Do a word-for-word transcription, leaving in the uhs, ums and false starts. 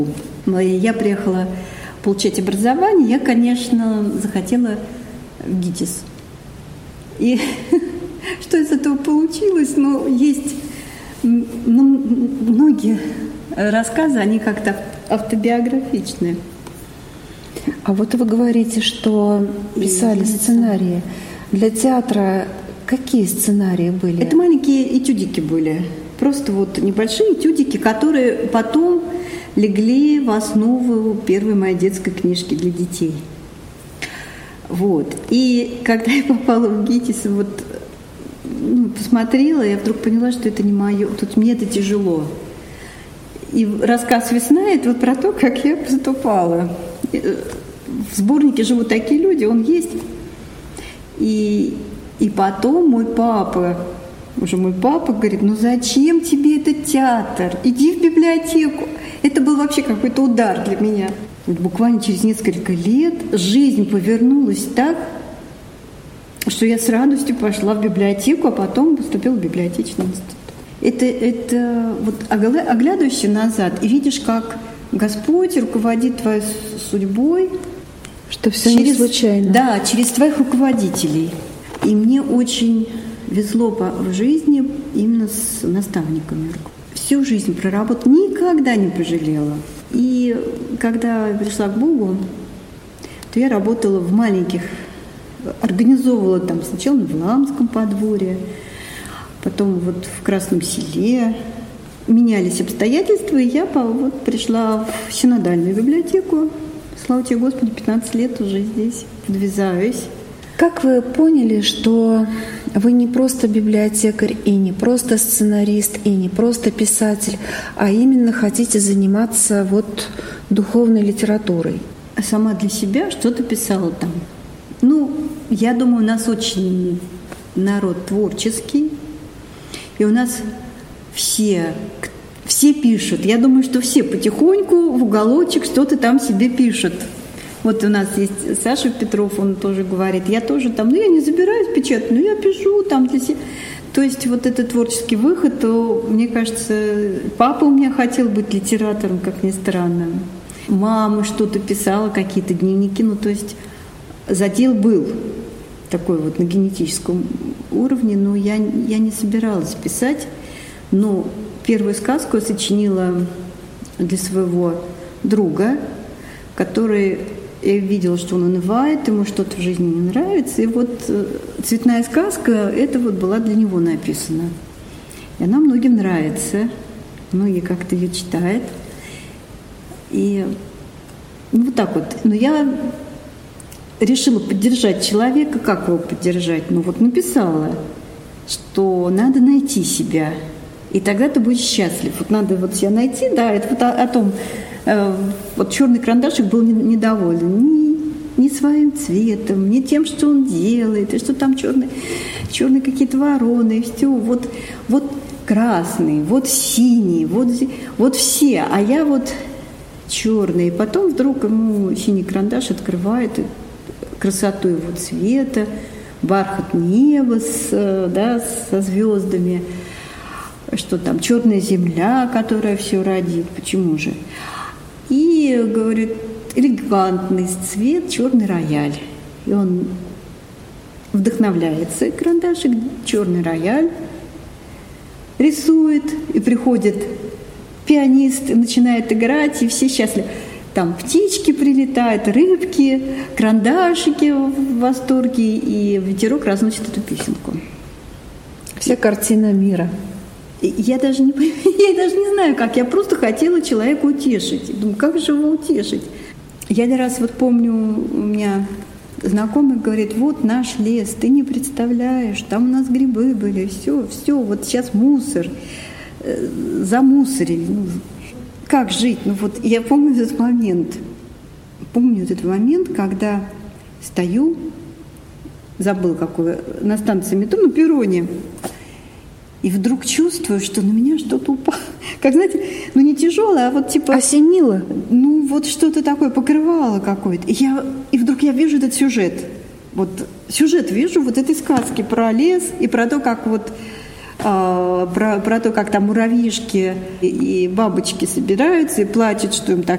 Я приехала получать образование, я, конечно, захотела в ГИТИС. И что из этого получилось? Ну, есть ну, многие рассказы, они как-то автобиографичные. А вот вы говорите, что писали сценарии. Для театра какие сценарии были? Это маленькие этюдики были. Просто вот небольшие этюдики, которые потом легли в основу первой моей детской книжки для детей. Вот. И когда я попала в ГИТИС, вот, ну, посмотрела, я вдруг поняла, что это не мое. Тут мне это тяжело. И рассказ «Весна» — это вот про то, как я поступала. В сборнике «Живут такие люди», он есть. И, и потом мой папа, уже мой папа говорит: ну зачем тебе этот театр? Иди в библиотеку. Это был вообще какой-то удар для меня. Вот буквально через несколько лет жизнь повернулась так, что я с радостью пошла в библиотеку, а потом поступила в библиотечный институт. Это, это вот оглядываешься назад и видишь, как Господь руководит твоей судьбой. Что все через, не случайно. Да, через твоих руководителей. И мне очень везло в жизни именно с наставниками. Всю жизнь проработала, никогда не пожалела. И когда я пришла к Богу, то я работала в маленьких, организовывала там сначала в Ламском подворье, потом вот в Красном Селе. Менялись обстоятельства, и я вот пришла в синодальную библиотеку. Слава тебе, Господи, пятнадцать лет уже здесь подвязаюсь. Как вы поняли, что вы не просто библиотекарь и не просто сценарист и не просто писатель, а именно хотите заниматься вот духовной литературой? Сама для себя что-то писала там. Ну, я думаю, у нас очень народ творческий, и у нас все, все пишут. Я думаю, что все потихоньку в уголочек что-то там себе пишут. Вот у нас есть Саша Петров, он тоже говорит: я тоже там, ну я не забираюсь печатать, но я пишу там для себя. То есть вот этот творческий выход, то, мне кажется, папа у меня хотел быть литератором, как ни странно. Мама что-то писала, какие-то дневники, ну то есть задел был такой вот на генетическом уровне, но я, я не собиралась писать. Но первую сказку я сочинила для своего друга, который, я видела, что он унывает, ему что-то в жизни не нравится. И вот «Цветная сказка» — это вот была для него написана. И она многим нравится, многие как-то ее читают. И ну, вот так вот. Но я решила поддержать человека. Как его поддержать? Ну вот написала, что надо найти себя. И тогда ты будешь счастлив. Вот надо вот себя найти, да, это вот о, о том, э, вот черный карандашик был не, недоволен ни, ни своим цветом, ни тем, что он делает, и что там черные, черные какие-то вороны, и все. Вот, вот красный, вот синий, вот, вот все, а я вот черный. И потом вдруг ему синий карандаш открывает красоту его цвета, бархат неба с, да, со звездами, что там черная земля, которая все родит. Почему же? И, говорит, элегантный цвет, черный рояль. И он вдохновляется, и карандашик, черный рояль, рисует, и приходит пианист, и начинает играть, и все счастливы. Там птички прилетают, рыбки, карандашики в восторге, и ветерок разносит эту песенку. Вся картина мира. Я даже, не, я даже не знаю, как. Я просто хотела человека утешить. Думаю, как же его утешить? Я один раз вот помню, у меня знакомый говорит: вот наш лес, ты не представляешь, там у нас грибы были, все, все, вот сейчас мусор, э, замусорили. Ну, как жить? Ну вот я помню этот момент. Помню этот момент, когда стою, забыл какой, на станции метро, на перроне, и вдруг чувствую, что на меня что-то упало. Как, знаете, ну не тяжелое, а вот типа... Осенило? Ну вот что-то такое, покрывало какое-то. И, я, и вдруг я вижу этот сюжет. Вот сюжет вижу вот этой сказки про лес и про то, как вот... Э, про, про то, как там муравьишки и бабочки собираются и плачут, что им так